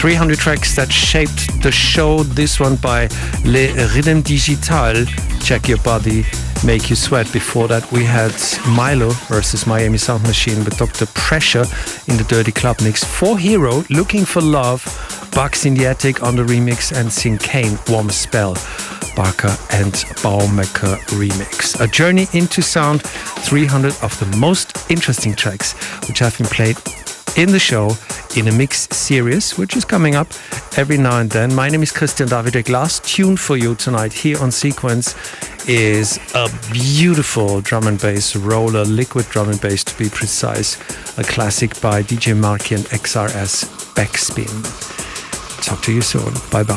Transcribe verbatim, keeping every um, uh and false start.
three hundred tracks that shaped the show. This one by Le Rhythm Digital, Check Your Body, Make You Sweat. Before that we had Milo versus Miami Sound Machine with Doctor Pressure in the Dirty Club mix. For Hero, Looking for Love, Bugs in the Attic on the remix, and Sin Kane, Warm Spell, Barker and Baumecker remix. A journey into sound, three hundred of the most interesting tracks which have been played in the show in a mix series, which is coming up every now and then. My name is Christian Davidek. Last tune for you tonight here on Sequence is a beautiful drum and bass roller, liquid drum and bass to be precise, a classic by D J Marky and X R S, Backspin. Talk to you soon. Bye bye.